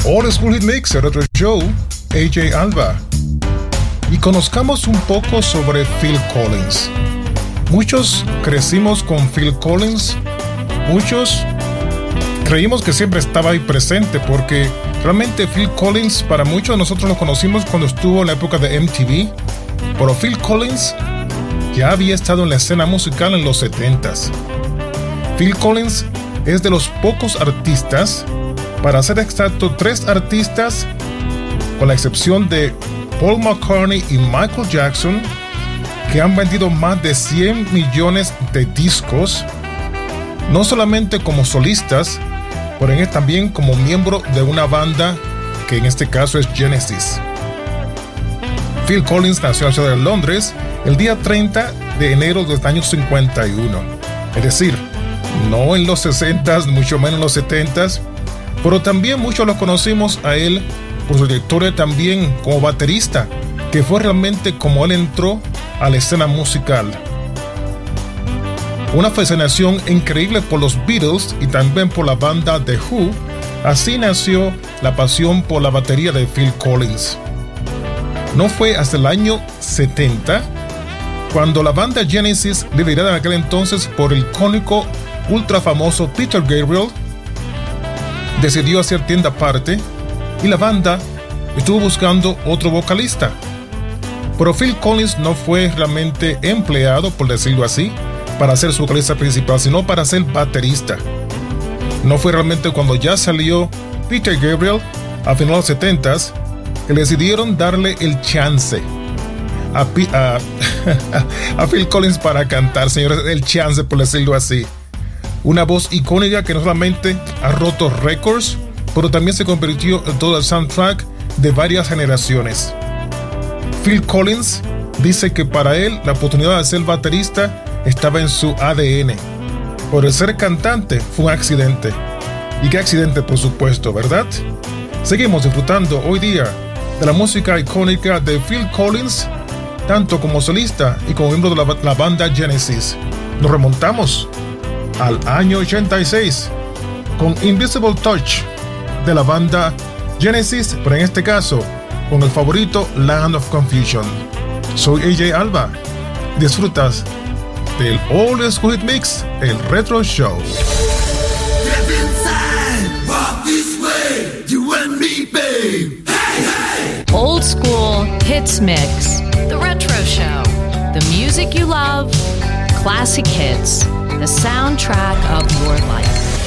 Old School Hit Mix, el Retro Show, AJ Alba. Y conozcamos un poco sobre Phil Collins. Muchos crecimos con Phil Collins, muchos creímos que siempre estaba ahí presente, porque realmente Phil Collins, para muchos de nosotros lo conocimos cuando estuvo en la época de MTV, pero Phil Collins ya había estado en la escena musical en los 70s. Phil Collins es de los pocos artistas, para ser exacto 3 artistas, con la excepción de Paul McCartney y Michael Jackson, que han vendido más de 100 millones de discos, no solamente como solistas, pero también como miembro de una banda que en este caso es Genesis. Phil Collins nació en la ciudad de Londres el día 30 de enero del año 51, es decir, no en los 60s, mucho menos en los 70s, pero también muchos lo conocimos a él por su trayectoria también como baterista, que fue realmente como él entró a la escena musical. Una fascinación increíble por los Beatles y también por la banda The Who, así nació la pasión por la batería de Phil Collins. No fue hasta el año 70 cuando la banda Genesis, liderada en aquel entonces por el icónico ultra famoso Peter Gabriel, decidió hacer tienda aparte y la banda estuvo buscando otro vocalista. Pero Phil Collins no fue realmente empleado, por decirlo así, para ser su vocalista principal, sino para ser baterista. No fue realmente cuando ya salió Peter Gabriel a finales de los 70s que decidieron darle el chance a Phil Collins para cantar, señores, el chance, por decirlo así. Una voz icónica que no solamente ha roto récords, pero también se convirtió en todo el soundtrack de varias generaciones. Phil Collins dice que para él la oportunidad de ser baterista estaba en su ADN. Por el ser cantante fue un accidente. Y qué accidente, por supuesto, ¿verdad? Seguimos disfrutando hoy día de la música icónica de Phil Collins, tanto como solista y como miembro de la banda Genesis. Nos remontamos al año 86 con Invisible Touch de la banda Genesis, pero en este caso con el favorito Land of Confusion. Soy AJ Alba. Disfrutas del Old School Hit Mix, el Retro Show. Step inside, walk this way, you and me, babe. Hey, hey! Old School Hits Mix, the Retro Show. The music you love, classic hits, the soundtrack of your life.